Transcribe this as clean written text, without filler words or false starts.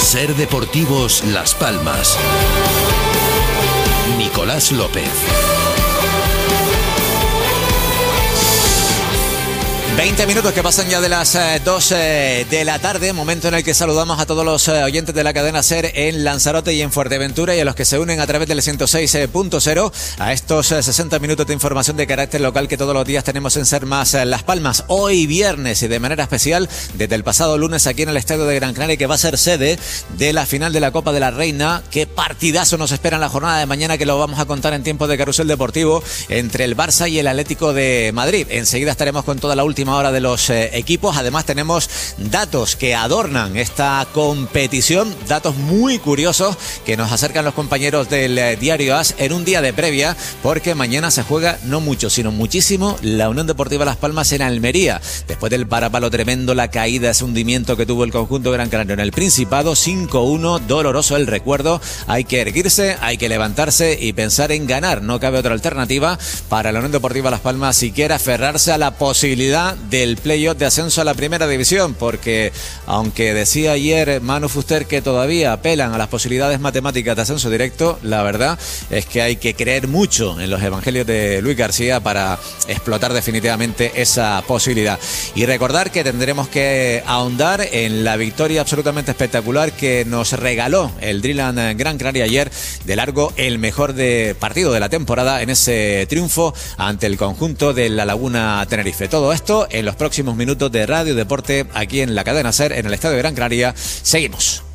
Ser Deportivos Las Palmas. Nicolás López. 20 minutos que pasan ya de las 2 de la tarde, momento en el que saludamos a todos los oyentes de la cadena SER en Lanzarote y en Fuerteventura, y a los que se unen a través del 106.0 a estos 60 minutos de información de carácter local que todos los días tenemos en SER Más Las Palmas. Hoy viernes y de manera especial desde el pasado lunes aquí en el estadio de Gran Canaria, que va a ser sede de la final de la Copa de la Reina. Qué partidazo nos espera en la jornada de mañana, que lo vamos a contar en tiempo de carrusel deportivo entre el Barça y el Atlético de Madrid. Enseguida estaremos con toda la última hora de los equipos. Además tenemos datos que adornan esta competición, datos muy curiosos que nos acercan los compañeros del diario AS en un día de previa, porque mañana se juega no mucho, sino muchísimo la Unión Deportiva Las Palmas en Almería, después del parapalo tremendo, la caída, ese hundimiento que tuvo el conjunto gran canario en el Principado, 5-1, doloroso el recuerdo. Hay que erguirse, hay que levantarse y pensar en ganar, no cabe otra alternativa para la Unión Deportiva Las Palmas si quiere aferrarse a la posibilidad del playoff de ascenso a la primera división, porque aunque decía ayer Manu Fuster que todavía apelan a las posibilidades matemáticas de ascenso directo, la verdad es que hay que creer mucho en los evangelios de Luis García para explotar definitivamente esa posibilidad. Y recordar que tendremos que ahondar en la victoria absolutamente espectacular que nos regaló el Dreamland Gran Canaria ayer, de largo el mejor partido de la temporada en ese triunfo ante el conjunto de La Laguna Tenerife. Todo esto en los próximos minutos de Radio Deporte aquí en la cadena SER en el estadio de Gran Canaria. Seguimos.